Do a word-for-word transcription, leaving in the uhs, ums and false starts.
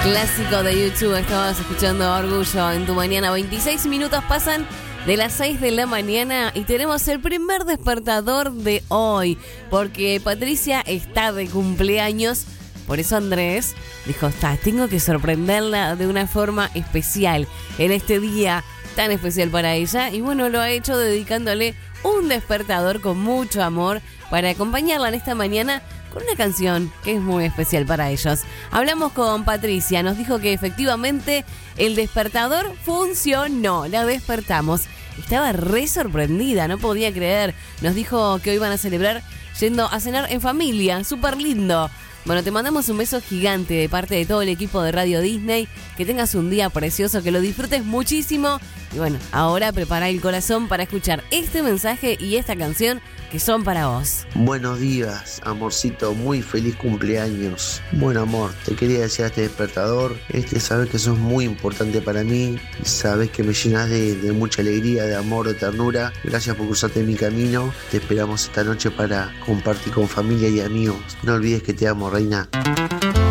Clásico de YouTube, estabas escuchando Orgullo en tu mañana. veintiséis minutos pasan de las seis de la mañana y tenemos el primer despertador de hoy, porque Patricia está de cumpleaños. Por eso Andrés dijo, está, tengo que sorprenderla de una forma especial en este día tan especial para ella. Y bueno, lo ha hecho dedicándole un despertador con mucho amor para acompañarla en esta mañana con una canción que es muy especial para ellos. Hablamos con Patricia, nos dijo que efectivamente el despertador funcionó, la despertamos. Estaba re sorprendida, no podía creer. Nos dijo que hoy van a celebrar yendo a cenar en familia, súper lindo. Bueno, te mandamos un beso gigante de parte de todo el equipo de Radio Disney. Que tengas un día precioso, que lo disfrutes muchísimo. Y bueno, ahora prepara el corazón para escuchar este mensaje y esta canción que son para vos. Buenos días, amorcito, muy feliz cumpleaños. Bueno, amor, te quería decir a este despertador, este sabes que sos muy importante para mí, sabes que me llenas de, de mucha alegría, de amor, de ternura. Gracias por cruzarte mi camino. Te esperamos esta noche para compartir con familia y amigos. No olvides que te amo, reina.